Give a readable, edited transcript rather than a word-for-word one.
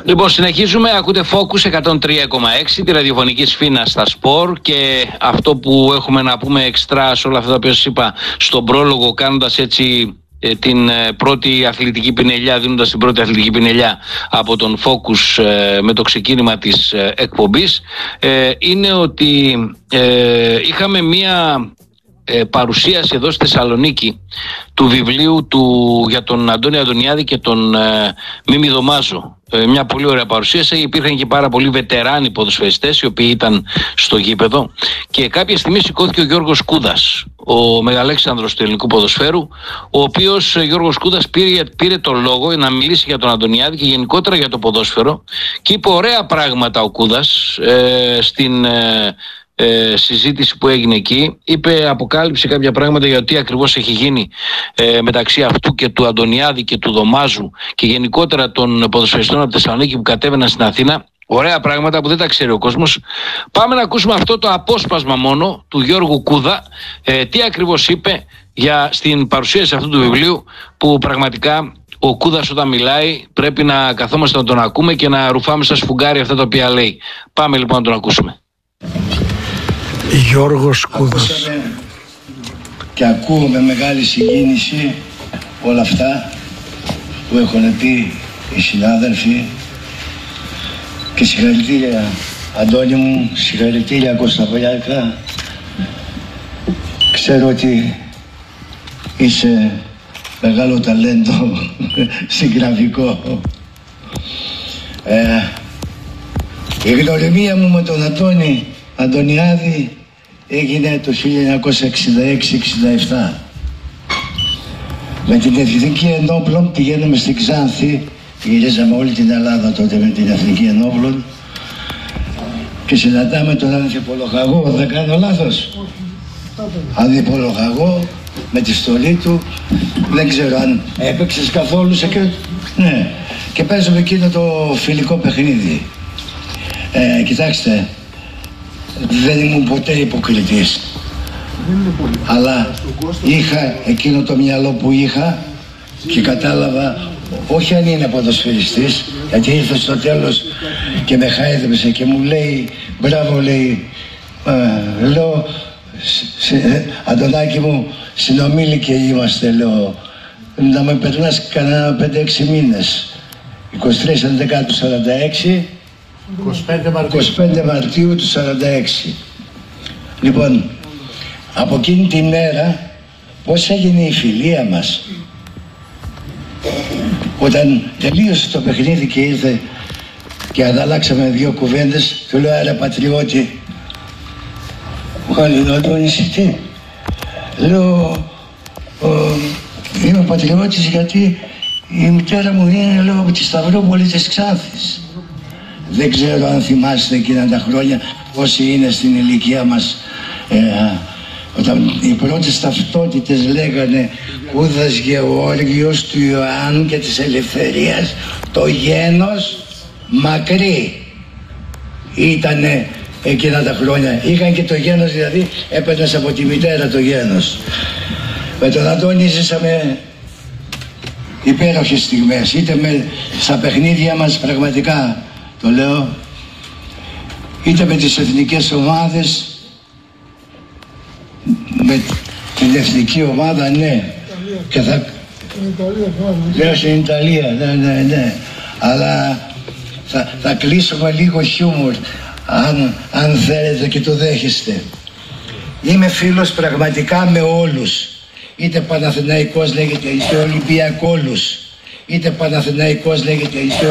Λοιπόν, συνεχίζουμε. Ακούτε Focus 103,6, τη ραδιοφωνική σφήνα στα σπορ, και αυτό που έχουμε να πούμε εξτρά σε όλα αυτά τα οποία σας είπα στον πρόλογο, κάνοντας έτσι την πρώτη αθλητική πινελιά, δίνοντας την πρώτη αθλητική πινελιά από τον Focus με το ξεκίνημα της εκπομπής, είναι ότι είχαμε μία παρουσίαση εδώ στη Θεσσαλονίκη του βιβλίου για τον Αντώνη Αντωνιάδη και τον Μίμη Δωμάζο. Μια πολύ ωραία παρουσίαση. Υπήρχαν και πάρα πολλοί βετεράνοι ποδοσφαιριστές οι οποίοι ήταν στο γήπεδο, και κάποια στιγμή σηκώθηκε ο Γιώργος Κούδας, ο Μεγαλέξανδρος του ελληνικού ποδοσφαίρου, ο οποίος Γιώργος Κούδας πήρε τον λόγο να μιλήσει για τον Αντωνιάδη και γενικότερα για το ποδόσφαιρο, και είπε ωραία πράγματα ο Κούδας στην συζήτηση που έγινε εκεί. Αποκάλυψε κάποια πράγματα για τι ακριβώς έχει γίνει μεταξύ αυτού και του Αντωνιάδη και του Δωμάζου και γενικότερα των ποδοσφαιριστών από τη Θεσσαλονίκη που κατέβαιναν στην Αθήνα. Ωραία πράγματα που δεν τα ξέρει ο κόσμος. Πάμε να ακούσουμε αυτό το απόσπασμα μόνο του Γιώργου Κούδα, τι ακριβώς είπε στην παρουσίαση αυτού του βιβλίου, που πραγματικά ο Κούδας όταν μιλάει πρέπει να καθόμαστε να τον ακούμε και να ρουφάμε στα σφουγγάρια αυτά τα οποία λέει. Πάμε λοιπόν να τον ακούσουμε. Γιώργος Κούδας. Ακούσαμε και ακούω με μεγάλη συγκίνηση όλα αυτά που έχουν πει οι συνάδελφοι, και συγχαρητήρια Αντώνη μου, συγχαρητήρια Κώστα Πολιάκα. Ξέρω ότι είσαι μεγάλο ταλέντο συγγραφικό. Η γνωριμία μου με τον Αντωνιάδη έγινε το 1966-67. Με την Εθνική Ενόπλων πηγαίνουμε στην Ξάνθη, γυρίζαμε όλη την Ελλάδα τότε με την Εθνική Ενόπλων, και συναντάμε τον Ανθιπολοχαγό, δεν κάνω λάθος, Ανθιπολοχαγό με τη στολή του, δεν ξέρω αν έπαιξες καθόλου ναι, και παίζουμε εκείνο το φιλικό παιχνίδι. Κοιτάξτε, δεν ήμουν ποτέ υποκριτής, αλλά είχα εκείνο το μυαλό που είχα και κατάλαβα, όχι αν είναι ποδοσφαιριστής, γιατί ήρθε στο τέλος και με χάιδεψε και μου λέει μπράβο, λέει, λέω Αντωνάκη μου, συνομήλικοι είμαστε, λέω, να με περνάς κανένα 5-6 μήνες. 23 Δεκάτου 46, 25 Μαρτίου του 46. Λοιπόν, από εκείνη τη μέρα πώς έγινε η φιλία μας. Όταν τελείωσε το παιχνίδι και ήρθε και ανταλλάξαμε δύο κουβέντες, του λέω άρα πατριώτη, μου κάνει ο Αντώνης τι. Λέω είμαι πατριώτης γιατί η μητέρα μου είναι, λέω, από τη Σταυρόπολη της Ξάνθης. Δεν ξέρω αν θυμάστε εκείνα τα χρόνια όσοι είναι στην ηλικία μας, όταν οι πρώτες ταυτότητες λέγανε Κούδας Γεώργιος του Ιωάννου και της Ελευθερίας, το γένος μακρύ ήτανε εκείνα τα χρόνια. Είχαν και το γένος, δηλαδή έπαιρνες από τη μητέρα το γένος. Με τον Αντώνη ζήσαμε υπέροχες στιγμές, είτε στα παιχνίδια μας, πραγματικά το λέω, είτε με τις εθνικές ομάδες, με την εθνική ομάδα, ναι, και λέω στην Ιταλία, ναι, αλλά θα κλείσουμε λίγο χιούμορ, αν θέλετε και το δέχεστε. Είμαι φίλος πραγματικά με όλους, είτε Παναθηναϊκός λέγεται, είτε Ολυμπιακόλους, είτε Παναθηναϊκός λέγεται, είτε